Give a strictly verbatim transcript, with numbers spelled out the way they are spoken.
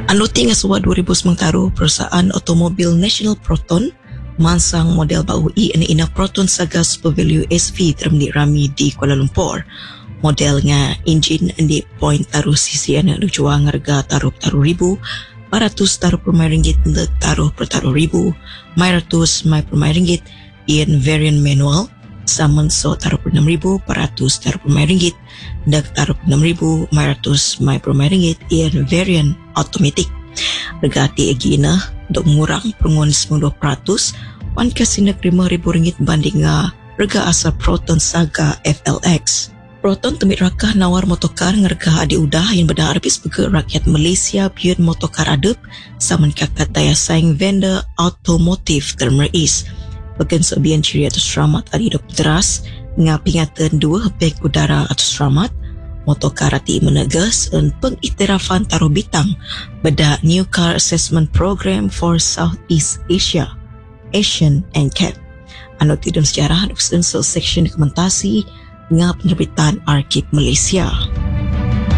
Anuti nga suwa dua ribu sembilan perusahaan otomobil National Proton mansang model bau i ani ina Proton sa gas Pavilion S V termdi rami di Kuala Lumpur. Model nga engine di point taruh sisi ana lujuang harga taruh taruh ribu, paratus taruh per mai ringgit ndak taruh per taruh ribu, mai ratus mai per mai ringgit ian variant manual, saman so taruh per enam ribu, paratus taruh per mai ringgit, ndak taruh per enam ribu, mai ratus mai per mai ringgit ian variant automatic. Harga ti agina dok murang pengun sembilan puluh peratus wan kasi nag lima ribu ringgit banding nga harga asal Proton Saga F L X. Proton tumit rakah nawar motokar ngarga adi udah yang beda arpis bege rakyat Malaysia biun motokar adep saman kakak daya saing vendor automotif termeris. Bagian sebian ciri atau selamat adi dok teras ngapingatan dua beg udara atau selamat motokar ati menegas dan pengiktirafan taruh bitang beda New Car Assessment Program for Southeast Asia Asian and C A P. Anu tidum sejarah dan section dokumentasi nga penerbitan Arkib Malaysia.